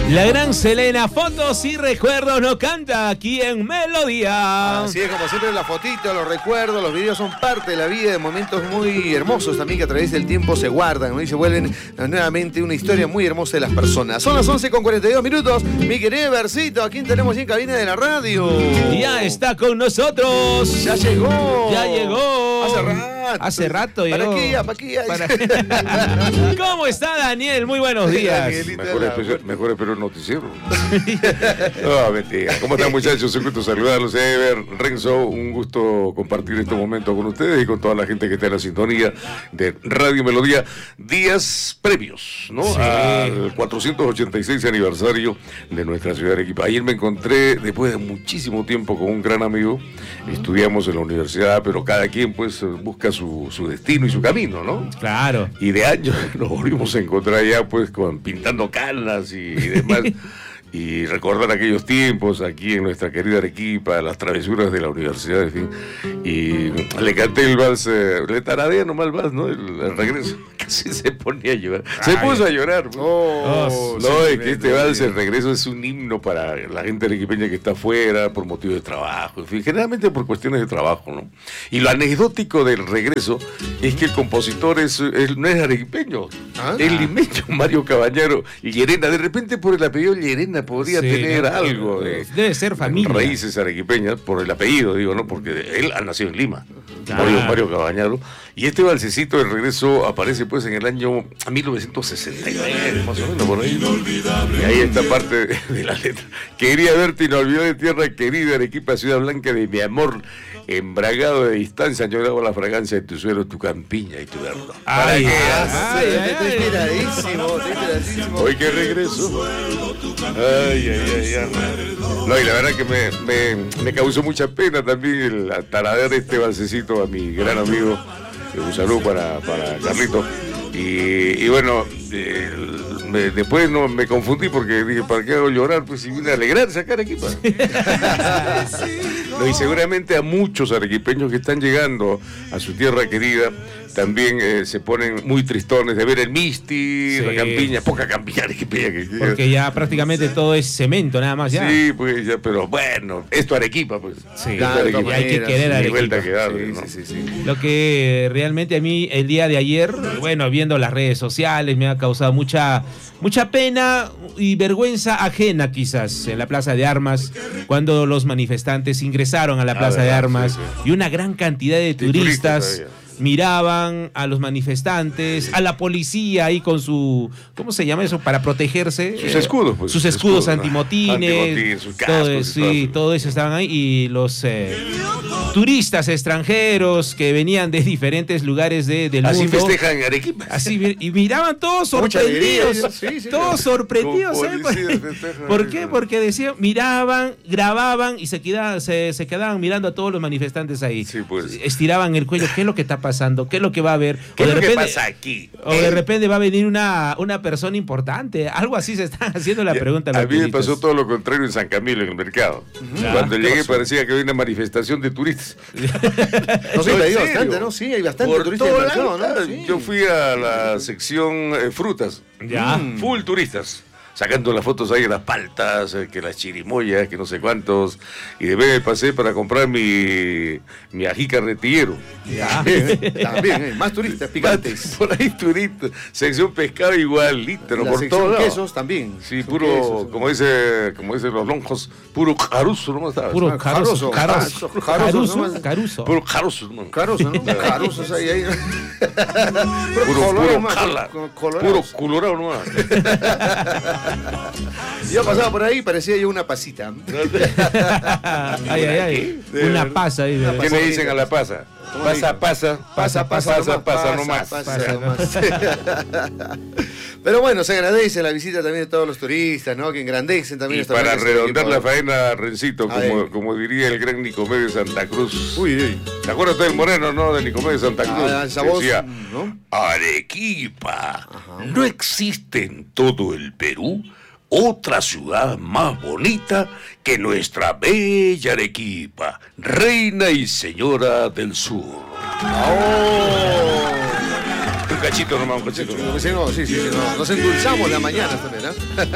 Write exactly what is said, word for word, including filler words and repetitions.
La gran Selena, fotos y recuerdos, nos canta aquí en Melodía. Así es, como siempre, la fotito, los recuerdos, los videos son parte de la vida, de momentos muy hermosos también que a través del tiempo se guardan, ¿no? Y se vuelven nuevamente una historia muy hermosa de las personas. Son las once con cuarenta y dos minutos. Mi querido Versito, ¿a quién tenemos en cabina de la radio? Ya está con nosotros. Ya llegó. Ya llegó. Hace rato. Hace rato llegó. ¿Para qué ya? ¿Para qué ya? Para... ¿Cómo está, Daniel? Muy buenos días. Mejor espero, mejor espero el noticiero. No, mentira. ¿Cómo están, muchachos? Un gusto saludarlos. Ever, Renzo, un gusto compartir estos momentos con ustedes y con toda la gente que está en la sintonía de Radio Melodía. Días previos, ¿no? Sí. Al cuatrocientos ochenta y seis aniversario de nuestra ciudad de Arequipa. Ayer me encontré, después de muchísimo tiempo, con un gran amigo. Estudiamos en la universidad, pero cada quien pues busca su, su destino y su camino, ¿no? Claro. Y de años nos volvimos a encontrar ya pues con pintando canas y, y demás. Y recordar aquellos tiempos aquí en nuestra querida Arequipa, las travesuras de la universidad, en fin. Y le canté el vals, eh, le taradeé nomás el vals, ¿no? El, el regreso. Casi se ponía a llorar. Se Ay. puso a llorar. Oh, no, sí, es que este vals, el regreso, es un himno para la gente arequipeña que está afuera por motivos de trabajo. En fin, generalmente por cuestiones de trabajo, ¿no? Y lo anecdótico del regreso es que el compositor es, es, no es arequipeño, ¿Ah? es limeño, Mario Cabañaro y Llerena. De repente por el apellido Llerena podría sí, tener no, algo de debe ser familia, raíces arequipeñas por el apellido, digo, no, porque él ha nacido en Lima, ah. Mario, Mario Cabañaro, y este balsecito del regreso aparece pues en el año mil novecientos sesenta y nueve, más o menos por ahí, y ahí está parte de, de la letra. Quería verte inolvidable tierra querida, Arequipa, ciudad blanca de mi amor, embragado de distancia, añoraba la fragancia de tu suelo, tu campiña y tu verdor. Ay, ay, ay, ay, inspiradísimo, inspiradísimo. Hoy que regreso. Ay, ay, ay, ay. No, y la verdad que me, me, me causó mucha pena también el taradear este balsecito a mi gran amigo. Un saludo para, para Carlito. Y, y bueno, eh, me, después no me confundí porque dije, ¿para qué hago llorar? Pues si vine a alegrar, sacar Arequipa. No, y seguramente a muchos arequipeños que están llegando a su tierra querida también eh, se ponen muy tristones de ver el Misti, sí. la campiña, poca campiña arequipeña que llega. Porque ya prácticamente todo es cemento, nada más ya. Sí, pues ya, pero bueno, esto Arequipa, pues. Sí, claro, Arequipa. Hay que querer a Arequipa. Que darle, sí, ¿no? sí, sí, sí. Lo que realmente a mí el día de ayer, bueno, viendo las redes sociales, me ha causado mucha, mucha pena y vergüenza ajena quizás en la Plaza de Armas, cuando los manifestantes ingresaron a la Plaza ah, de Armas sí, sí. y una gran cantidad de turistas, turistas miraban a los manifestantes, a la policía ahí con su, ¿cómo se llama eso? Para protegerse. Sus escudos, pues. Sus escudos escudo, antimotines. Antimotín, sus cascos, todo, sí, todo eso estaban ahí. Y los eh, turistas extranjeros que venían de diferentes lugares de, del así mundo. Así festejan en Arequipa. Así, y miraban todos sorprendidos. Sí, sí, todos sorprendidos. ¿eh? ¿Por qué? Porque decían, miraban, grababan y se quedaban, se, se quedaban mirando a todos los manifestantes ahí. Sí, pues. Estiraban el cuello. ¿Qué es lo que está pasando? ¿Qué es lo que va a haber? ¿Qué o es de lo repente, que pasa aquí? O de repente va a venir una, una persona importante. Algo así se está haciendo la pregunta. A mí me pasó todo lo contrario en San Camilo, en el mercado. Uh-huh. Cuando llegué parecía que había una manifestación de turistas. No, sí, hay bastante, ¿no? Sí, hay bastante Por turistas en el mercado, ¿no? Sí. Yo fui a la sección eh, frutas. Ya. Mm. Full turistas. Sacando las fotos ahí de las paltas, que las chirimoyas, que no sé cuántos. Y de vez me pasé para comprar mi, mi ají carretillero. Ya, eh, también, eh, más turistas picantes. Por ahí turistas. Sección pescado igual, litro, la por todos lados. Quesos también. Sí, puro, quesos, como dice, como dicen los lonjos, puro caruso, ¿no? ¿Sabes? Puro caruso. Caruso. Caruso. Caruso. Puro caruso, ¿no? Caruso, ¿no? Carusos ahí, ahí. Puro, puro cala. Puro colorado, ¿no? Yo pasaba por ahí y parecía yo una pasita. Ay, ay, ay. Una pasa ahí. Una ¿Qué le dicen a la pasa? Pasa, pasa, pasa, pasa, pasa, nomás. Pasa nomás. Pero bueno, se agradece la visita también de todos los turistas, ¿no? Que engrandecen también. Y esta para redondear la faena, Rencito, como, como diría el gran Nicomedes de Santa Cruz. Uy, uy. ¿Te acuerdas del Moreno, no? De Nicomedes de Santa Cruz. Ah, esa voz, decía, ¿no? Arequipa, Ajá. ¿no existe en todo el Perú otra ciudad más bonita que nuestra bella Arequipa, reina y señora del sur? ¡Oh! Un cachito nomás, un cachito. Sí, sí, sí, no. Nos endulzamos la mañana también, ¿no?